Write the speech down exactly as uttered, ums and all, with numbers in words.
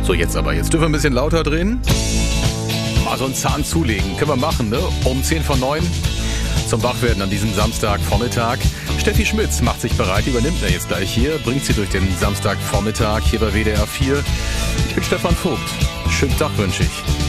So, jetzt aber. Jetzt dürfen wir ein bisschen lauter drehen. Mal so einen Zahn zulegen. Können wir machen, ne? Um zehn vor neun zum Wachwerden an diesem Samstagvormittag. Steffi Schmitz macht sich bereit, übernimmt er jetzt gleich hier, bringt sie durch den Samstagvormittag hier bei W D R vier. Ich bin Stefan Vogt. Schönen Tag wünsche ich.